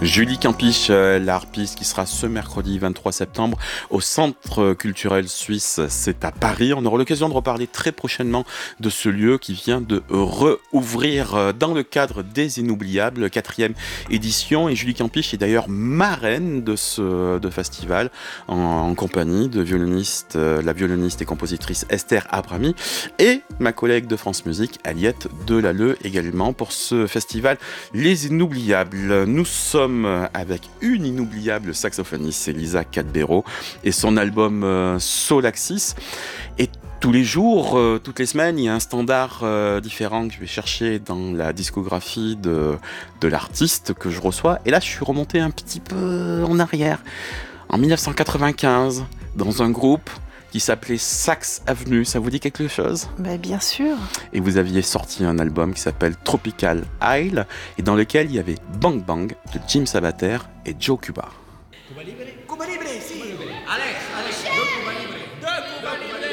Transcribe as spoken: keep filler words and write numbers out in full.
Julie Campiche, euh, la harpiste qui sera ce mercredi vingt-trois septembre au Centre culturel suisse, c'est à Paris. On aura l'occasion de reparler très prochainement de ce lieu qui vient de rouvrir dans le cadre des Inoubliables, quatrième édition. Et Julie Campiche est d'ailleurs marraine de ce de festival en, en compagnie de violoniste, euh, la violoniste et compositrice Esther Abrami et ma collègue de France Musique, Aliette Delalleux, également pour ce festival Les Inoubliables. Nous sommes avec une inoubliable saxophoniste, c'est Lisa Cadbero, et son album euh, Solaxis. Et tous les jours, euh, toutes les semaines, il y a un standard euh, différent que je vais chercher dans la discographie de, de l'artiste que je reçois. Et là, je suis remonté un petit peu en arrière, en dix-neuf cent quatre-vingt-quinze, dans un groupe qui s'appelait Sax Avenue. Ça vous dit quelque chose ? Bah, bien sûr. Et vous aviez sorti un album qui s'appelle Tropical Isle, et dans lequel il y avait Bang Bang de Jim Sabater et Joe Cuba. Cuba Libre, Cuba Libre, si. Alex, Alex, deux Cuba Libre, deux Cuba Libre.